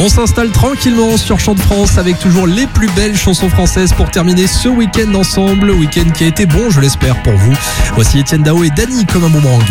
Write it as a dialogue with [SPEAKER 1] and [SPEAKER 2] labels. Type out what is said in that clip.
[SPEAKER 1] On s'installe tranquillement sur Chant de France avec toujours les plus belles chansons françaises pour terminer ce week-end ensemble. Week-end qui a été bon, je l'espère pour vous. Voici Etienne Dao et Dany comme un boomerang.